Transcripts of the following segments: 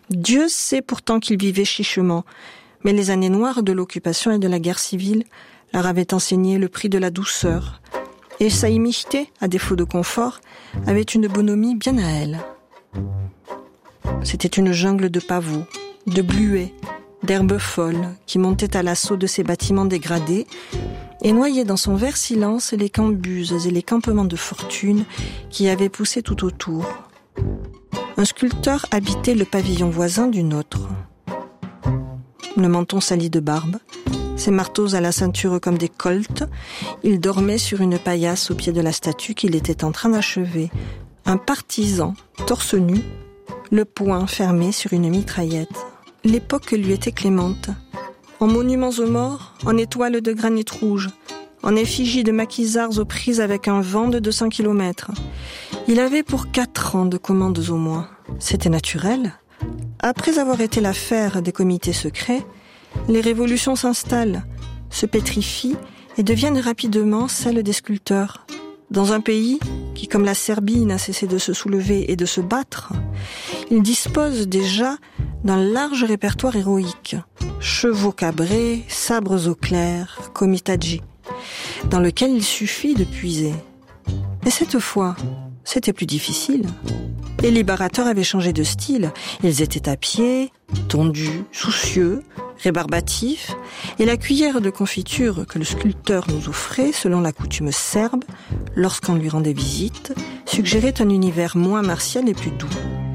Dieu sait pourtant qu'ils vivaient chichement, mais les années noires de l'occupation et de la guerre civile leur avaient enseigné le prix de la douceur. Et Saïmichte, à défaut de confort, avait une bonhomie bien à elle. C'était une jungle de pavots, de bluets, d'herbes folles qui montaient à l'assaut de ces bâtiments dégradés et noyaient dans son vert silence les cambuses et les campements de fortune qui avaient poussé tout autour. Un sculpteur habitait le pavillon voisin du nôtre. Le menton sali de barbe, ses marteaux à la ceinture comme des colts, il dormait sur une paillasse au pied de la statue qu'il était en train d'achever. Un partisan, torse nu, le poing fermé sur une mitraillette. L'époque lui était clémente. En monuments aux morts, en étoiles de granit rouge, en effigies de maquisards aux prises avec un vent de 200 km. Il avait pour 4 ans de commandes au moins. C'était naturel. Après avoir été l'affaire des comités secrets, les révolutions s'installent, se pétrifient et deviennent rapidement celles des sculpteurs. Dans un pays qui, comme la Serbie, n'a cessé de se soulever et de se battre, il dispose déjà d'un large répertoire héroïque. Chevaux cabrés, sabres au clair, comitadji, dans lequel il suffit de puiser. Mais cette fois, c'était plus difficile. Les libérateurs avaient changé de style. Ils étaient à pied, tondus, soucieux, rébarbatifs, et la cuillère de confiture que le sculpteur nous offrait, selon la coutume serbe, lorsqu'on lui rendait visite, suggérait un univers moins martial et plus doux.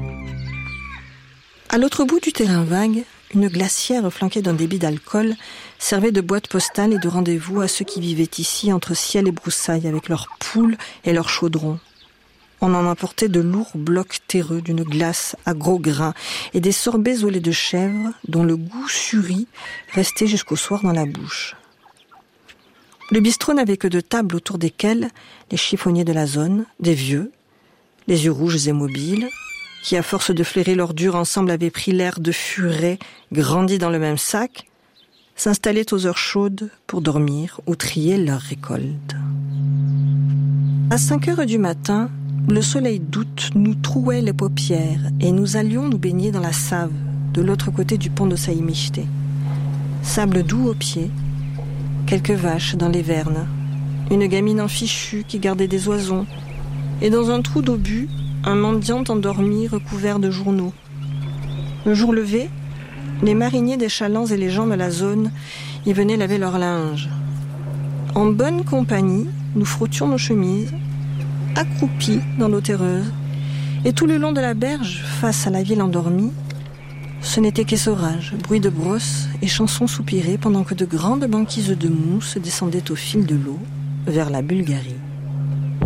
À l'autre bout du terrain vague, une glacière flanquée d'un débit d'alcool servait de boîte postale et de rendez-vous à ceux qui vivaient ici entre ciel et broussailles avec leurs poules et leurs chaudrons. On en apportait de lourds blocs terreux d'une glace à gros grains et des sorbets au lait de chèvre dont le goût suri restait jusqu'au soir dans la bouche. Le bistrot n'avait que 2 tables autour desquelles les chiffonniers de la zone, des vieux, les yeux rouges et mobiles, qui à force de flairer l'ordure ensemble avaient pris l'air de furet grandi dans le même sac, s'installaient aux heures chaudes pour dormir ou trier leur récolte. À 5 heures du matin, le soleil d'août nous trouait les paupières et nous allions nous baigner dans la save de l'autre côté du pont de Saïmichte. Sable doux aux pieds, quelques vaches dans les vernes, une gamine en fichu qui gardait des oisons, et dans un trou d'obus, un mendiant endormi recouvert de journaux. Le jour levé, les mariniers des chalands et les gens de la zone y venaient laver leur linge. En bonne compagnie, nous frottions nos chemises, accroupis dans l'eau terreuse, et tout le long de la berge, face à la ville endormie, ce n'était qu'essorage, bruit de brosses et chansons soupirées pendant que de grandes banquises de mousse descendaient au fil de l'eau vers la Bulgarie.